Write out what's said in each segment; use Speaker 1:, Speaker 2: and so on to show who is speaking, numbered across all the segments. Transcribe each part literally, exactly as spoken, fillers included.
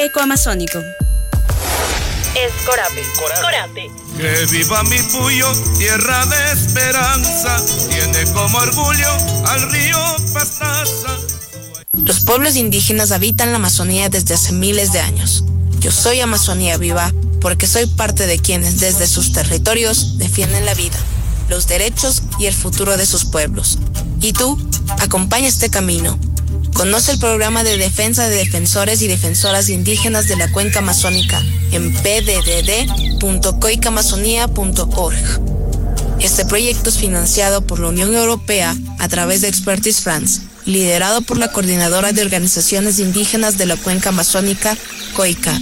Speaker 1: ecoamazónico.
Speaker 2: Es Corape. Corape.
Speaker 3: Que viva mi Puyo, tierra de esperanza, tiene como orgullo al río Pastaza.
Speaker 4: Los pueblos indígenas habitan la Amazonía desde hace miles de años. Yo soy Amazonía Viva porque soy parte de quienes desde sus territorios defienden la vida, los derechos y el futuro de sus pueblos. Y tú, acompaña este camino. Conoce el programa de defensa de defensores y defensoras indígenas de la cuenca amazónica en p d d d punto coica amazonía punto org. Este proyecto es financiado por la Unión Europea a través de Expertise France, liderado por la Coordinadora de Organizaciones Indígenas de la Cuenca Amazónica, COICA.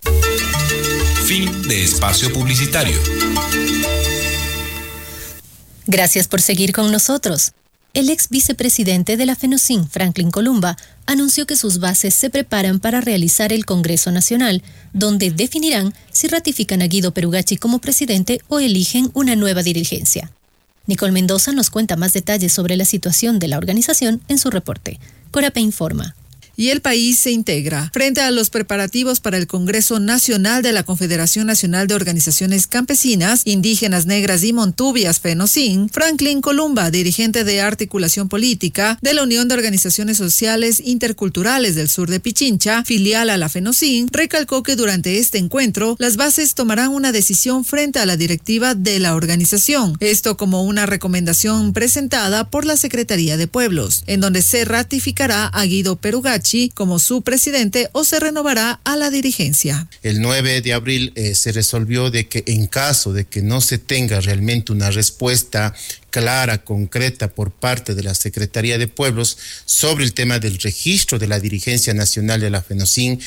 Speaker 5: Fin de espacio publicitario.
Speaker 6: Gracias por seguir con nosotros. El ex vicepresidente de la FENOCIN, Franklin Columba, anunció que sus bases se preparan para realizar el Congreso Nacional, donde definirán si ratifican a Guido Perugachi como presidente o eligen una nueva dirigencia. Nicole Mendoza nos cuenta más detalles sobre la situación de la organización en su reporte. Corape informa.
Speaker 7: Y el país se integra. Frente a los preparativos para el Congreso Nacional de la Confederación Nacional de Organizaciones Campesinas, Indígenas, Negras y Montubias, FENOCIN, Franklin Columba, dirigente de articulación política de la Unión de Organizaciones Sociales Interculturales del Sur de Pichincha, filial a la FENOCIN, recalcó que durante este encuentro las bases tomarán una decisión frente a la directiva de la organización. Esto como una recomendación presentada por la Secretaría de Pueblos, en donde se ratificará a Guido Perugachi como su presidente o se renovará a la dirigencia.
Speaker 8: El nueve de abril eh, se resolvió de que en caso de que no se tenga realmente una respuesta clara, concreta por parte de la Secretaría de Pueblos sobre el tema del registro de la dirigencia nacional de la FENOCIN,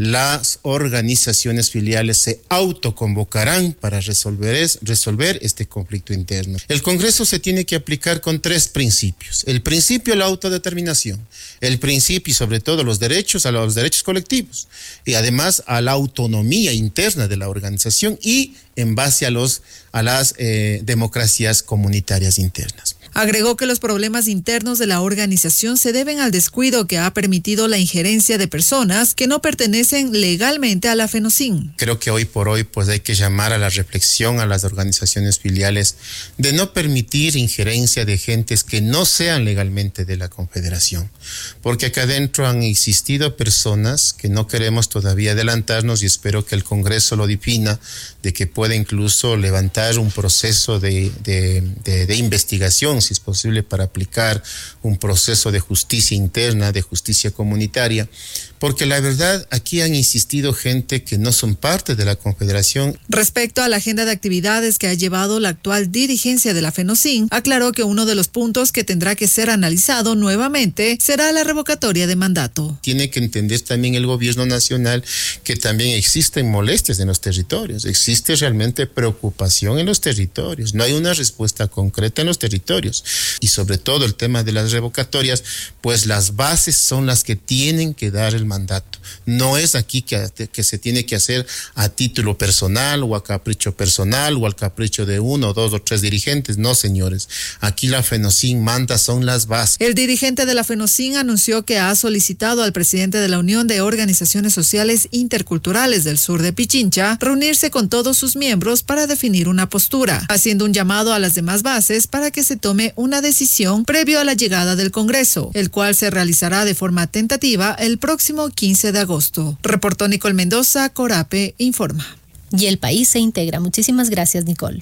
Speaker 8: las organizaciones filiales se autoconvocarán para resolver, es, resolver este conflicto interno. El Congreso se tiene que aplicar con tres principios. El principio de la autodeterminación, el principio y sobre todo los derechos a los derechos colectivos y además a la autonomía interna de la organización y en base a, los, a las eh, democracias comunitarias internas.
Speaker 7: Agregó que los problemas internos de la organización se deben al descuido que ha permitido la injerencia de personas que no pertenecen legalmente a la FENOCIN.
Speaker 8: Creo que hoy por hoy pues hay que llamar a la reflexión a las organizaciones filiales de no permitir injerencia de gentes que no sean legalmente de la Confederación, porque acá adentro han existido personas que no queremos todavía adelantarnos y espero que el Congreso lo defina, de que pueda incluso levantar un proceso de, de, de, de investigación, si es posible, para aplicar un proceso de justicia interna, de justicia comunitaria, porque la verdad aquí han insistido gente que no son parte de la Confederación.
Speaker 7: Respecto a la agenda de actividades que ha llevado la actual dirigencia de la FENOCIN, aclaró que uno de los puntos que tendrá que ser analizado nuevamente será la revocatoria de mandato.
Speaker 8: Tiene que entender también el gobierno nacional que también existen molestias en los territorios, existe realmente preocupación en los territorios, no hay una respuesta concreta en los territorios y sobre todo el tema de las revocatorias, pues las bases son las que tienen que dar el mandato. No es aquí que, que se tiene que hacer a título personal o a capricho personal o al capricho de uno, dos o tres dirigentes. No, señores. Aquí la FENOCIN manda, son las bases.
Speaker 7: El dirigente de la FENOCIN anunció que ha solicitado al presidente de la Unión de Organizaciones Sociales Interculturales del Sur de Pichincha reunirse con todos sus miembros para definir una postura, haciendo un llamado a las demás bases para que se tome una decisión previo a la llegada del Congreso, el cual se realizará de forma tentativa el próximo quince de agosto. Reportó Nicole Mendoza, Corape informa.
Speaker 6: Y el país se integra. Muchísimas gracias, Nicole.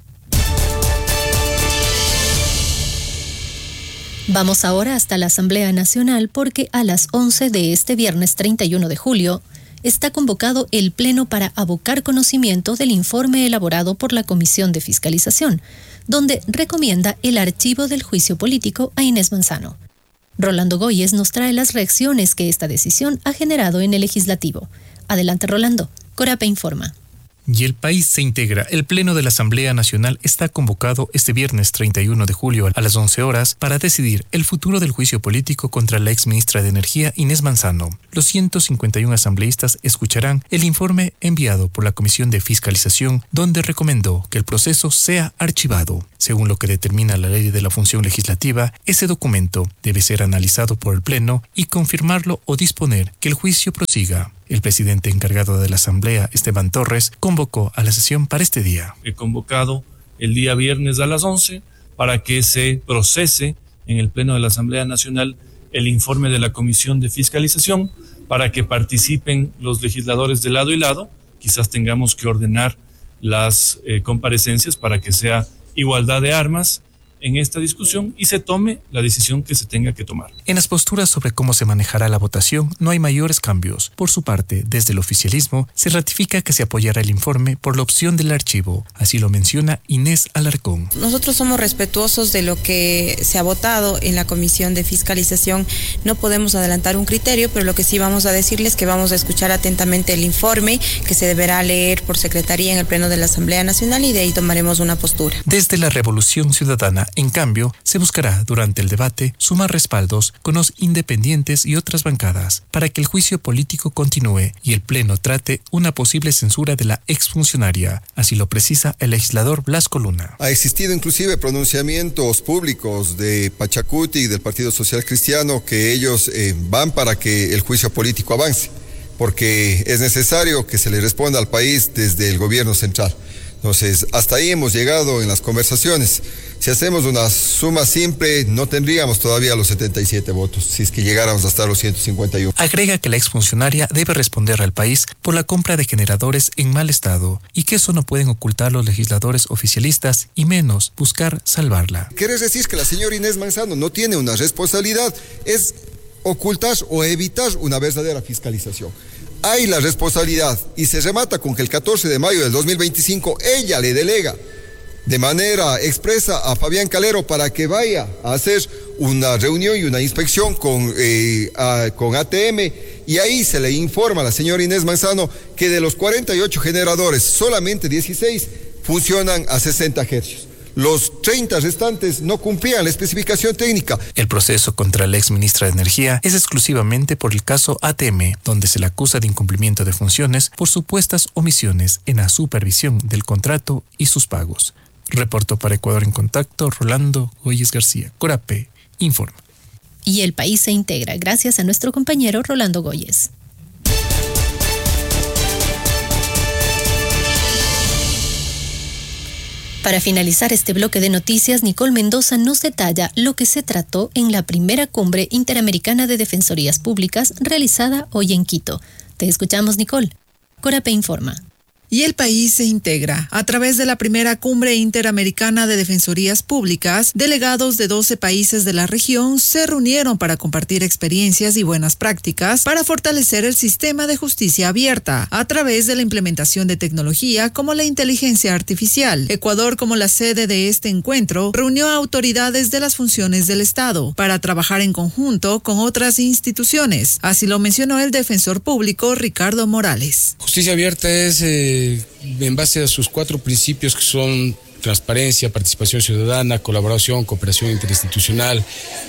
Speaker 6: Vamos ahora hasta la Asamblea Nacional porque a las once de este viernes treinta y uno de julio está convocado el Pleno para abocar conocimiento del informe elaborado por la Comisión de Fiscalización, donde recomienda el archivo del juicio político a Inés Manzano. Rolando Goyes nos trae las reacciones que esta decisión ha generado en el Legislativo. Adelante, Rolando. Corape informa.
Speaker 9: Y el país se integra. El Pleno de la Asamblea Nacional está convocado este viernes treinta y uno de julio a las once horas para decidir el futuro del juicio político contra la ex ministra de Energía Inés Manzano. Los ciento cincuenta y uno asambleístas escucharán el informe enviado por la Comisión de Fiscalización, donde recomendó que el proceso sea archivado. Según lo que determina la Ley de la Función Legislativa, ese documento debe ser analizado por el Pleno y confirmarlo o disponer que el juicio prosiga. El presidente encargado de la Asamblea, Esteban Torres, convocó a la sesión para este día.
Speaker 1: He convocado el día viernes a las once para que se procese en el Pleno de la Asamblea Nacional el informe de la Comisión de Fiscalización para que participen los legisladores de lado y lado. Quizás tengamos que ordenar las eh, comparecencias para que sea igualdad de armas en esta discusión y se tome la decisión que se tenga que tomar.
Speaker 9: En las posturas sobre cómo se manejará la votación no hay mayores cambios. Por su parte, desde el oficialismo se ratifica que se apoyará el informe por la opción del archivo. Así lo menciona Inés Alarcón.
Speaker 10: Nosotros somos respetuosos de lo que se ha votado en la Comisión de Fiscalización. No podemos adelantar un criterio, pero lo que sí vamos a decirles es que vamos a escuchar atentamente el informe que se deberá leer por secretaría en el Pleno de la Asamblea Nacional y de ahí tomaremos una postura.
Speaker 9: Desde la Revolución Ciudadana, en cambio, se buscará durante el debate sumar respaldos con los independientes y otras bancadas para que el juicio político continúe y el Pleno trate una posible censura de la exfuncionaria. Así lo precisa el legislador Blasco Luna.
Speaker 11: Ha existido inclusive pronunciamientos públicos de Pachacuti y del Partido Social Cristiano que ellos eh, van para que el juicio político avance, porque es necesario que se le responda al país desde el gobierno central. Entonces, hasta ahí hemos llegado en las conversaciones. Si hacemos una suma simple, no tendríamos todavía los setenta y siete votos, si es que llegáramos hasta los ciento cincuenta y uno.
Speaker 9: Agrega que la exfuncionaria debe responder al país por la compra de generadores en mal estado y que eso no pueden ocultar los legisladores oficialistas y menos buscar salvarla.
Speaker 11: ¿Quieres decir que la señora Inés Manzano no tiene una responsabilidad? Es ocultar o evitar una verdadera fiscalización. Hay la responsabilidad y se remata con que el catorce de mayo del dos mil veinticinco ella le delega de manera expresa a Fabián Calero para que vaya a hacer una reunión y una inspección con, eh, a, con A T M y ahí se le informa a la señora Inés Manzano que de los cuarenta y ocho generadores solamente dieciséis funcionan a sesenta hercios. Los treinta restantes no cumplían la especificación técnica.
Speaker 9: El proceso contra la ex ministra de Energía es exclusivamente por el caso A T M, donde se le acusa de incumplimiento de funciones por supuestas omisiones en la supervisión del contrato y sus pagos. Reportó para Ecuador en Contacto Rolando Goyes García. Corape informa.
Speaker 6: Y el país se integra gracias a nuestro compañero Rolando Goyes. Para finalizar este bloque de noticias, Nicole Mendoza nos detalla lo que se trató en la primera cumbre interamericana de defensorías públicas realizada hoy en Quito. Te escuchamos, Nicole. Corape informa.
Speaker 7: Y el país se integra. A través de la primera cumbre interamericana de defensorías públicas, delegados de doce países de la región se reunieron para compartir experiencias y buenas prácticas para fortalecer el sistema de justicia abierta a través de la implementación de tecnología como la inteligencia artificial. Ecuador, como la sede de este encuentro, reunió a autoridades de las funciones del Estado para trabajar en conjunto con otras instituciones. Así lo mencionó el defensor público Ricardo Morales.
Speaker 12: Justicia abierta es eh... en base a sus cuatro principios que son transparencia, participación ciudadana, colaboración, cooperación interinstitucional.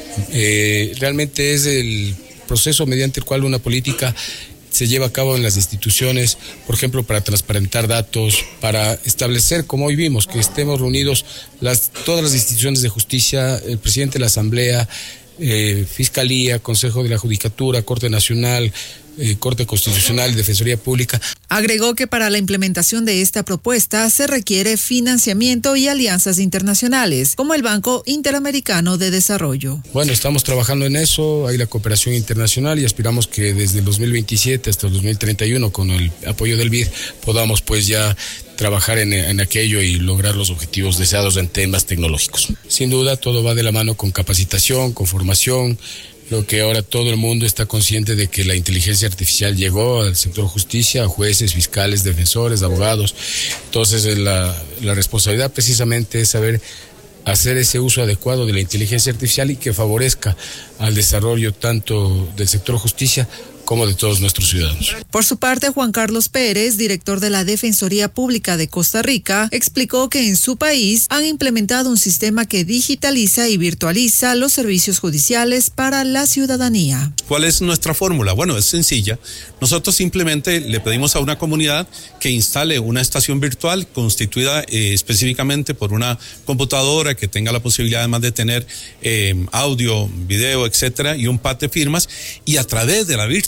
Speaker 12: Eh, realmente es el proceso mediante el cual una política se lleva a cabo en las instituciones, por ejemplo, para transparentar datos, para establecer, como hoy vimos, que estemos reunidos las, todas las instituciones de justicia, el presidente de la Asamblea, eh, Fiscalía, Consejo de la Judicatura, Corte Nacional, Eh, Corte Constitucional y Defensoría Pública.
Speaker 7: Agregó que para la implementación de esta propuesta se requiere financiamiento y alianzas internacionales, como el Banco Interamericano de Desarrollo.
Speaker 12: Bueno, estamos trabajando en eso, hay la cooperación internacional y aspiramos que desde el dos mil veintisiete hasta el dos mil treinta y uno, con el apoyo del B I D, podamos pues ya trabajar en, en aquello y lograr los objetivos deseados en temas tecnológicos. Sin duda, todo va de la mano con capacitación, con formación. Creo que ahora todo el mundo está consciente de que la inteligencia artificial llegó al sector justicia, a jueces, fiscales, defensores, abogados. Entonces la, la responsabilidad precisamente es saber hacer ese uso adecuado de la inteligencia artificial y que favorezca al desarrollo tanto del sector justicia como de todos nuestros ciudadanos.
Speaker 7: Por su parte, Juan Carlos Pérez, director de la Defensoría Pública de Costa Rica, explicó que en su país han implementado un sistema que digitaliza y virtualiza los servicios judiciales para la ciudadanía.
Speaker 13: ¿Cuál es nuestra fórmula? Bueno, es sencilla. Nosotros simplemente le pedimos a una comunidad que instale una estación virtual constituida eh, específicamente por una computadora que tenga la posibilidad además de tener eh, audio, video, etcétera, y un pad de firmas, y a través de la virtualidad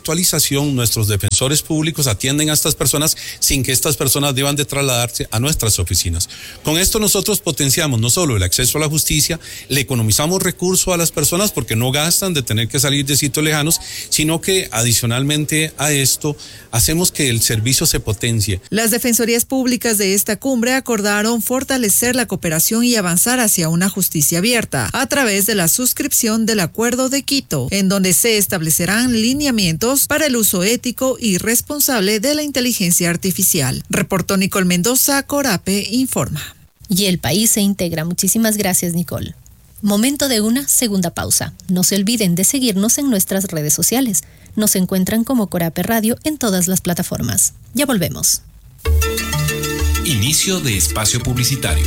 Speaker 13: actualización, nuestros defensores públicos atienden a estas personas sin que estas personas deban de trasladarse a nuestras oficinas. Con esto nosotros potenciamos no solo el acceso a la justicia, le economizamos recursos a las personas porque no gastan de tener que salir de sitios lejanos, sino que adicionalmente a esto hacemos que el servicio se potencie.
Speaker 7: Las defensorías públicas de esta cumbre acordaron fortalecer la cooperación y avanzar hacia una justicia abierta a través de la suscripción del Acuerdo de Quito, en donde se establecerán lineamientos para el uso ético y responsable de la inteligencia artificial. Reportó Nicole Mendoza, Corape informa.
Speaker 6: Y el país se integra. Muchísimas gracias, Nicole. Momento de una segunda pausa. No se olviden de seguirnos en nuestras redes sociales. Nos encuentran como Corape Radio en todas las plataformas. Ya volvemos.
Speaker 5: Inicio de espacio publicitario.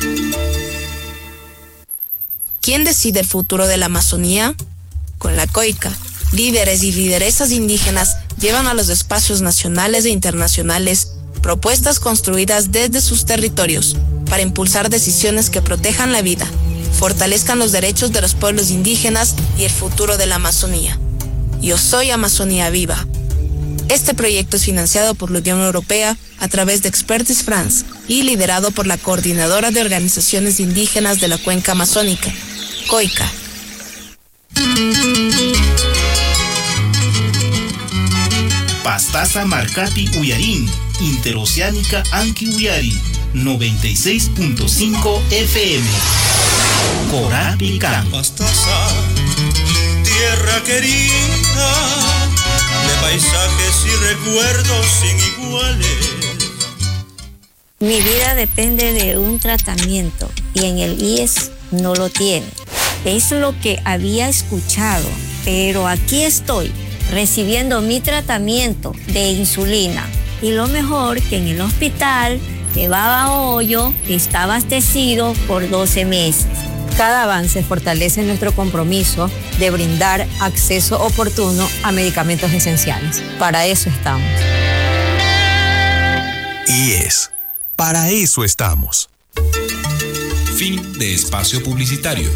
Speaker 4: ¿Quién decide el futuro de la Amazonía? Con la COICA, líderes y lideresas indígenas llevan a los espacios nacionales e internacionales propuestas construidas desde sus territorios para impulsar decisiones que protejan la vida, fortalezcan los derechos de los pueblos indígenas y el futuro de la Amazonía. Yo soy Amazonía Viva. Este proyecto es financiado por la Unión Europea a través de Expertise France y liderado por la Coordinadora de Organizaciones Indígenas de la Cuenca Amazónica, COICA.
Speaker 14: Pastaza Marcapi Uyarín, Interoceánica Anki Uyari, noventa y seis punto cinco F M. Corapi Can.
Speaker 3: Pastaza, tierra querida, de paisajes y recuerdos sin iguales.
Speaker 15: Mi vida depende de un tratamiento y en el I E S no lo tiene. Es lo que había escuchado, pero aquí estoy recibiendo mi tratamiento de insulina. Y lo mejor que en el hospital de Babahoyo está abastecido por doce meses.
Speaker 16: Cada avance fortalece nuestro compromiso de brindar acceso oportuno a medicamentos esenciales. Para eso estamos.
Speaker 5: I E S. Para eso estamos. Fin de espacio publicitario.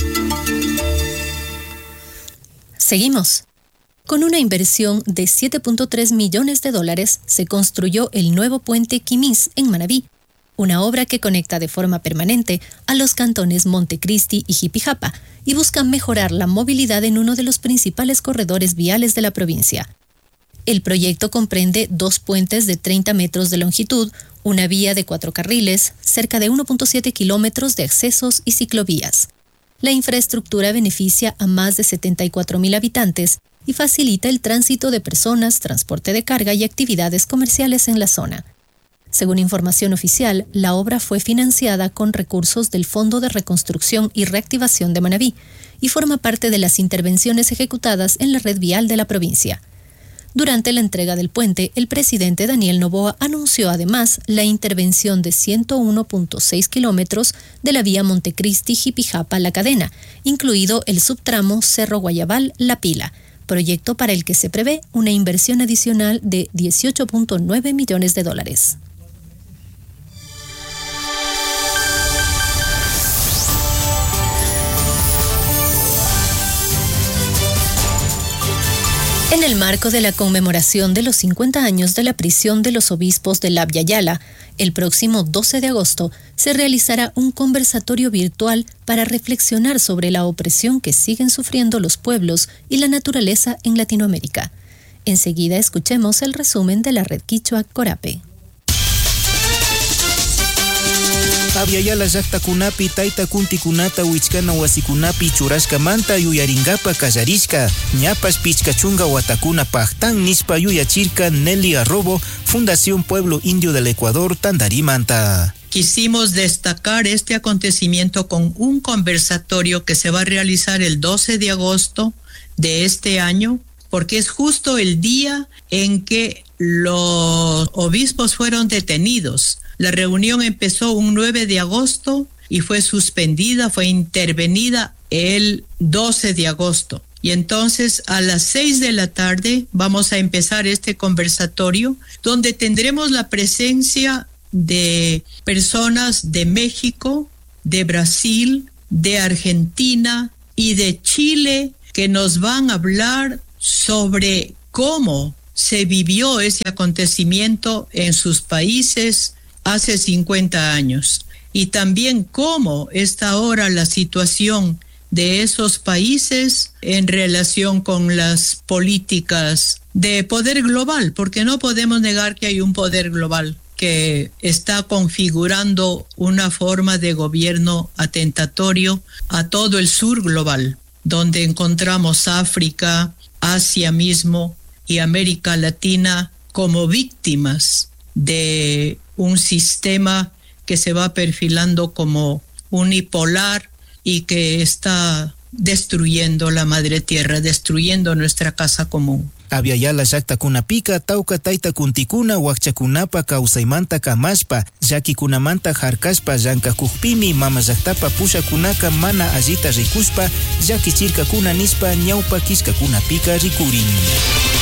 Speaker 6: Seguimos. Con una inversión de siete punto tres millones de dólares, se construyó el nuevo puente Quimís en Manabí, una obra que conecta de forma permanente a los cantones Montecristi y Jipijapa y busca mejorar la movilidad en uno de los principales corredores viales de la provincia. El proyecto comprende dos puentes de treinta metros de longitud, una vía de cuatro carriles, cerca de uno punto siete kilómetros de accesos y ciclovías. La infraestructura beneficia a más de setenta y cuatro mil habitantes y facilita el tránsito de personas, transporte de carga y actividades comerciales en la zona. Según información oficial, la obra fue financiada con recursos del Fondo de Reconstrucción y Reactivación de Manabí y forma parte de las intervenciones ejecutadas en la red vial de la provincia. Durante la entrega del puente, el presidente Daniel Noboa anunció además la intervención de ciento uno punto seis kilómetros de la vía Montecristi-Jipijapa-La Cadena, incluido el subtramo Cerro Guayabal-La Pila, proyecto para el que se prevé una inversión adicional de dieciocho punto nueve millones de dólares. En el marco de la conmemoración de los cincuenta años de la prisión de los obispos de Labya Yala, el próximo doce de agosto se realizará un conversatorio virtual para reflexionar sobre la opresión que siguen sufriendo los pueblos y la naturaleza en Latinoamérica. Enseguida escuchemos el resumen de la red quichua Corape.
Speaker 17: Labya Yala llaqtakunapi tayta kuntikunata wichkana wasikunapi churashka manta yuyaringapa kallarishka ñapash pichkachunga watakuna pajtan nispa yuyachirka Nelly Arrobo, Fundación Pueblo Indio del Ecuador, Tandarimanta.
Speaker 18: Quisimos destacar este acontecimiento con un conversatorio que se va a realizar el doce de agosto de este año, porque es justo el día en que los obispos fueron detenidos. La reunión empezó un nueve de agosto y fue suspendida, fue intervenida el doce de agosto. Y entonces a las seis de la tarde vamos a empezar este conversatorio donde tendremos la presencia de personas de México, de Brasil, de Argentina y de Chile que nos van a hablar sobre cómo se vivió ese acontecimiento en sus países hace cincuenta años y también cómo está ahora la situación de esos países en relación con las políticas de poder global, porque no podemos negar que hay un poder global que está configurando una forma de gobierno atentatorio a todo el sur global, donde encontramos África, Asia mismo y América Latina como víctimas de un sistema que se va perfilando como unipolar y que está destruyendo la madre tierra, destruyendo nuestra casa común.
Speaker 17: Aviala llaqtakunapika tawka tayta kuntikuna wakchakunapa kawsaymanta kamashpa llakikunamanta harkashpa llankakukpimi mama llaqtapa pushakunaka mana allita rikushpa llakichirkakuna nispa ñawpa kishkakunapika rikurin.